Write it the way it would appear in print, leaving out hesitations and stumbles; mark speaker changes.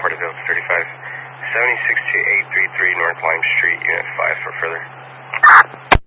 Speaker 1: Porterville 35, 762-833 North Lime Street, Unit 5 for further.